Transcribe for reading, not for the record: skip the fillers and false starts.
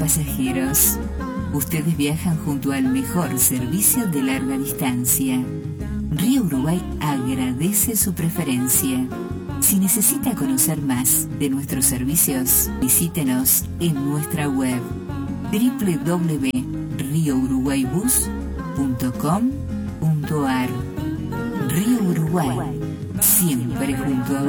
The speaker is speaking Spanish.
pasajeros. Ustedes viajan junto al mejor servicio de larga distancia. Río Uruguay agradece su preferencia. Si necesita conocer más de nuestros servicios, visítenos en nuestra web www.riouruguaybus.com.ar. Río Uruguay, siempre junto a